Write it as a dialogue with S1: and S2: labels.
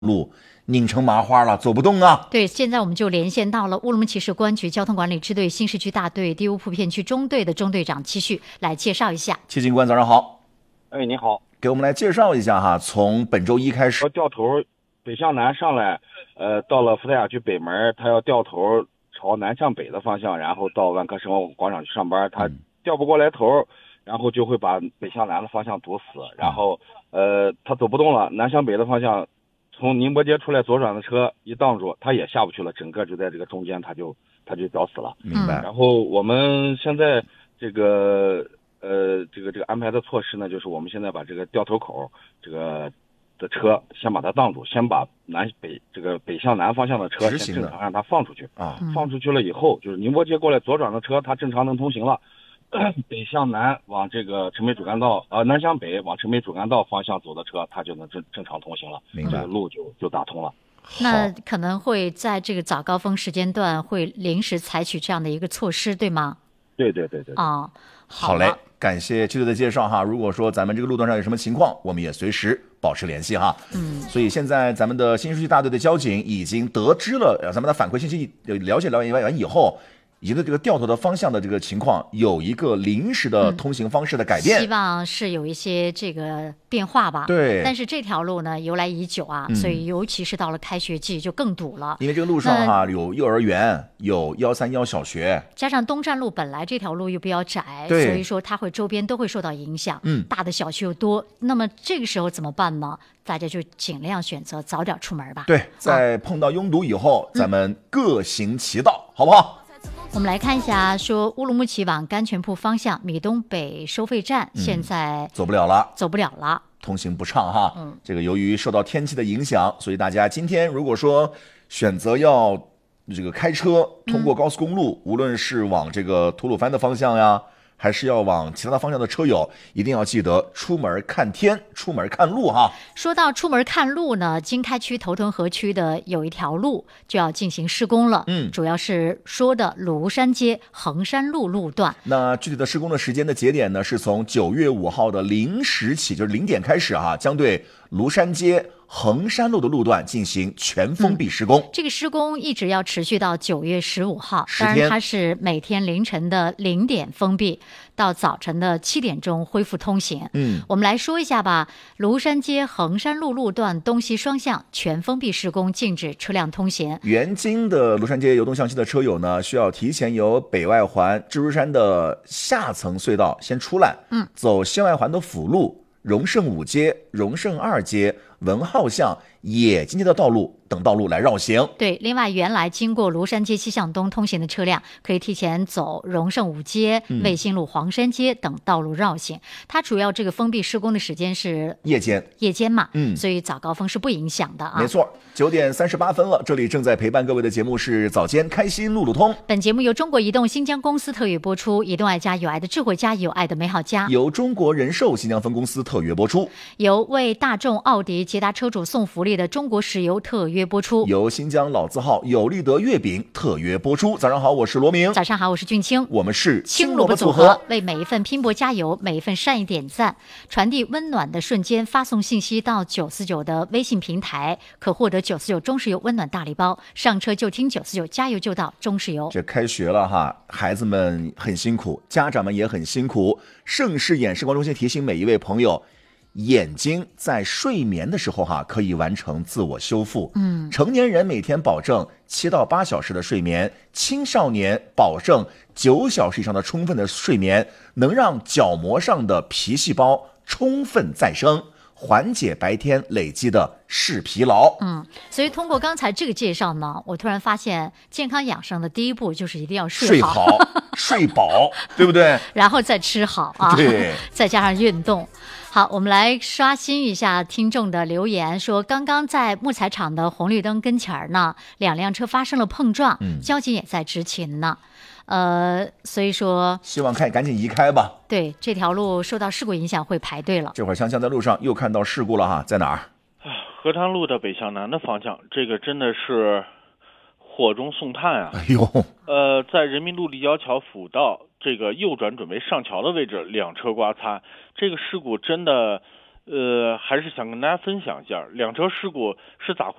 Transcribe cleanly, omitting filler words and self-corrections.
S1: 路拧成麻花了，走不动啊。
S2: 对，现在我们就连线到了乌鲁木齐市公安局交通管理支队新市区大队第5铺片区中队的中队长戚旭来介绍一下。
S1: 戚警官早上好。
S3: 哎，你好，
S1: 给我们来介绍一下哈，从本周一开始
S3: 掉头北向南上来，到了福特雅区北门，他要掉头朝南向北的方向，然后到万科生活广场去上班，他调不过来头，然后就会把北向南的方向堵死，然后他走不动了，南向北的方向从宁波街出来左转的车一挡住，他也下不去了，整个就在这个中间，他就绞死了。
S1: 明白。
S3: 然后我们现在这个安排的措施呢，就是我们现在把这个掉头口的车先把它挡住，先把北向南方向的车先正常让它放出去
S1: 啊，
S3: 放出去了以后，就是宁波街过来左转的车，它正常能通行了。北向南往这个城北主干道南向北往城北主干道方向走的车，它就能正常通行了，
S1: 明白，
S3: 这个路就打通了。
S2: 那可能会在这个早高峰时间段会临时采取这样的一个措施，对吗？
S3: 对
S2: 啊，
S1: 好嘞，感谢戚队的介绍哈。如果说咱们这个路段上有什么情况，我们也随时保持联系哈。所以现在咱们的新市区大队的交警已经得知了咱们的反馈信息，了解完以后，已经对这个掉头的方向的这个情况有一个临时的通行方式的改变，
S2: 希望是有一些这个变化吧。
S1: 对，
S2: 但是这条路呢由来已久啊，所以尤其是到了开学季就更堵了。
S1: 因为这个路上哈有幼儿园，有131小学，
S2: 加上东站路本来这条路又比较窄，所以说它会周边都会受到影响。大的小区又多，那么这个时候怎么办呢？大家就尽量选择早点出门吧。
S1: 对，在碰到拥堵以后，咱们各行其道，好不好？
S2: 我们来看一下，说乌鲁木齐往甘泉铺方向米东北收费站现在
S1: 走不了了，通行不畅哈。这个由于受到天气的影响，所以大家今天如果说选择要这个开车通过高速公路，无论是往这个吐鲁番的方向呀，还是要往其他的方向的车友，一定要记得出门看天，出门看路哈。
S2: 说到出门看路呢，经开区头屯河区的有一条路就要进行施工了，主要是说的庐山街衡山路路段。
S1: 那具体的施工的时间的节点呢，是从9月5号的0时起，就是0点开始哈，将对庐山街衡山路的路段进行全封闭施工。
S2: 这个施工一直要持续到9月15号，当然它是每天凌晨的0点封闭，到早晨的7点钟恢复通行。我们来说一下吧。庐山街衡山路路段东西双向全封闭施工，禁止车辆通行。
S1: 原经的庐山街由东向西的车友呢，需要提前由北外环蜘蛛山的下层隧道先出来，走西外环的辅路、荣盛5街、荣盛2街、文浩巷、冶金街的道路等道路来绕行。
S2: 对，另外原来经过庐山街西向东通行的车辆，可以提前走荣盛5街、卫星路黄山街等道路绕行。它主要这个封闭施工的时间是夜间嘛，所以早高峰是不影响的啊。
S1: 没错，9点38分了，这里正在陪伴各位的节目是早间开心路路通。
S2: 本节目由中国移动新疆公司特约播出，移动爱家有爱的智慧家，有爱的美好家。
S1: 由中国人寿新疆分公司特约播出。
S2: 由为大众奥迪捷达车主送福利的中国石油特约播出。
S1: 由新疆老字号有利德月饼特约播出。早上好，我是罗明。
S2: 早上好，我是俊清。
S1: 我们是
S2: 青萝卜组合，为每一份拼搏加油，每一份善意点赞，传递温暖的瞬间。发送信息到949的微信平台，可获得949中石油温暖大礼包。上车就听949，加油就到中石油。
S1: 这开学了哈，孩子们很辛苦，家长们也很辛苦。盛世眼视光中心提醒每一位朋友，眼睛在睡眠的时候可以完成自我修复。成年人每天保证7到8小时的睡眠，青少年保证9小时以上的充分的睡眠，能让角膜上的皮细胞充分再生，缓解白天累积的视疲劳。
S2: 所以通过刚才这个介绍呢，我突然发现健康养生的第一步就是一定要睡好
S1: 睡饱，对不对？
S2: 然后再吃好啊，
S1: 对，
S2: 再加上运动。好，我们来刷新一下听众的留言，说刚刚在木材厂的红绿灯跟前呢，2辆车发生了碰撞，交警也在执勤呢。所以说
S1: 希望赶紧移开吧。
S2: 对，这条路受到事故影响会排队了。
S1: 这会儿香香在路上又看到事故了哈，在哪儿？
S4: 河滩路的北向南的方向，这个真的是火中送炭啊！
S1: 哎呦，
S4: 在人民路立交桥辅道这个右转准备上桥的位置，2车刮擦，这个事故真的还是想跟大家分享一下，两车事故是咋回事。